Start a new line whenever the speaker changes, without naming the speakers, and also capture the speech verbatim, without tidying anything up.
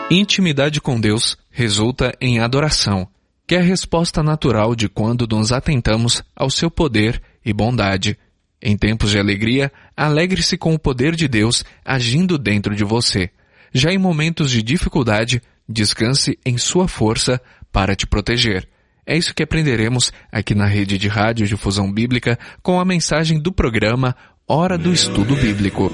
Intimidade com Deus resulta em adoração, que é a resposta natural de quando nos atentamos ao seu poder e bondade. Em tempos de alegria, alegre-se com o poder de Deus agindo dentro de você. Já em momentos de dificuldade, descanse em sua força para te proteger. É isso que aprenderemos aqui na Rede de Rádio Difusão Bíblica com a mensagem do programa Hora do Estudo Bíblico.